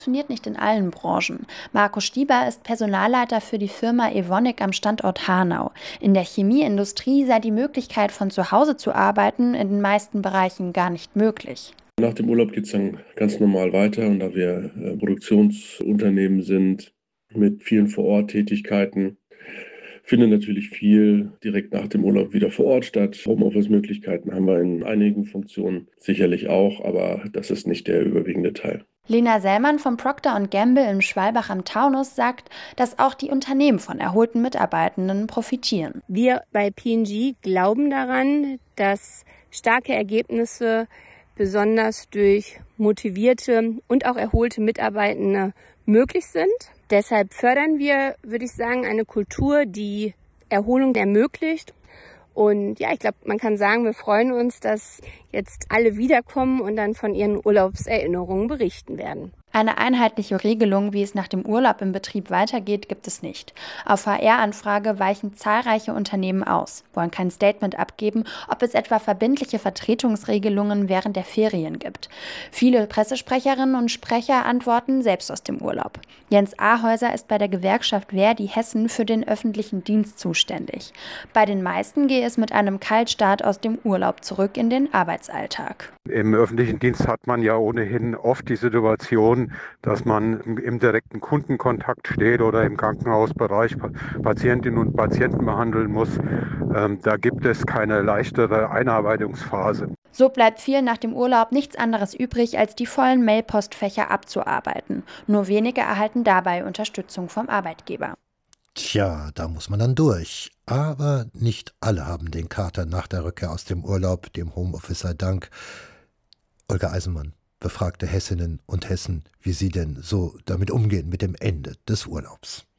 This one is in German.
Funktioniert nicht in allen Branchen. Marco Stieber ist Personalleiter für die Firma Evonik am Standort Hanau. In der Chemieindustrie sei die Möglichkeit, von zu Hause zu arbeiten, in den meisten Bereichen gar nicht möglich. Nach dem Urlaub geht es dann ganz normal weiter, und da wir Produktionsunternehmen sind mit vielen Vor-Ort-Tätigkeiten, findet natürlich viel direkt nach dem Urlaub wieder vor Ort statt. Homeoffice-Möglichkeiten haben wir in einigen Funktionen sicherlich auch, aber das ist nicht der überwiegende Teil. Lena Sellmann von Procter & Gamble in Schwalbach am Taunus sagt, dass auch die Unternehmen von erholten Mitarbeitenden profitieren. Wir bei P&G glauben daran, dass starke Ergebnisse besonders durch motivierte und auch erholte Mitarbeitende möglich sind. Deshalb fördern wir, würde ich sagen, eine Kultur, die Erholung ermöglicht. Und ja, ich glaube, man kann sagen, wir freuen uns, dass jetzt alle wiederkommen und dann von ihren Urlaubserinnerungen berichten werden. Eine einheitliche Regelung, wie es nach dem Urlaub im Betrieb weitergeht, gibt es nicht. Auf HR-Anfrage weichen zahlreiche Unternehmen aus, wollen kein Statement abgeben, ob es etwa verbindliche Vertretungsregelungen während der Ferien gibt. Viele Pressesprecherinnen und Sprecher antworten selbst aus dem Urlaub. Jens Ahäuser ist bei der Gewerkschaft Verdi Hessen für den öffentlichen Dienst zuständig. Bei den meisten gehe es mit einem Kaltstart aus dem Urlaub zurück in den Arbeitsalltag. Im öffentlichen Dienst hat man ja ohnehin oft die Situation, dass man im direkten Kundenkontakt steht oder im Krankenhausbereich Patientinnen und Patienten behandeln muss. Da gibt es keine leichtere Einarbeitungsphase. So bleibt vielen nach dem Urlaub nichts anderes übrig, als die vollen Mailpostfächer abzuarbeiten. Nur wenige erhalten dabei Unterstützung vom Arbeitgeber. Tja, da muss man dann durch. Aber nicht alle haben den Kater nach der Rückkehr aus dem Urlaub, dem Homeoffice sei Dank. Olga Eisenmann befragte Hessinnen und Hessen, wie sie denn so damit umgehen mit dem Ende des Urlaubs.